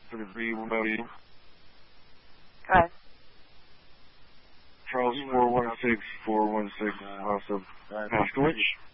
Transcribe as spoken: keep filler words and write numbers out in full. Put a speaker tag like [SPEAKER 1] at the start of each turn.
[SPEAKER 1] thirty-three, what about you?
[SPEAKER 2] Go ahead.
[SPEAKER 1] Charles four one six four one six, also Paskowitz.